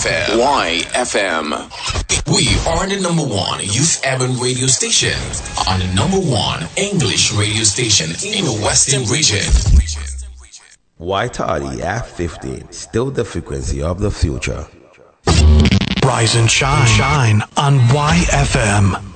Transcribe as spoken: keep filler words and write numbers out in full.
F M. Y F M. We are the number one youth urban radio station and the number one English radio station in the Western region. Y Tardy at fifteen, still the frequency of the future. Rise and shine, shine on Y F M.